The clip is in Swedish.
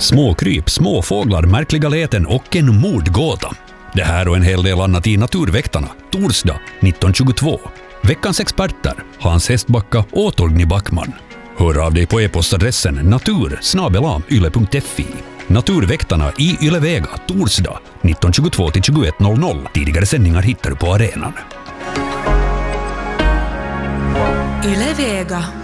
Småkryp, småfåglar, märkliga läten och en mordgåta. Det här och en hel del annat i Naturväktarna, torsdag 1922. Veckans experter, Hans Hestbacka och Torgny Backman. Hör av dig på e-postadressen natur@yle.fi. Naturväktarna i Ylevega, torsdag 1922-21:00. Tidigare sändningar hittar du på arenan. Ylevega.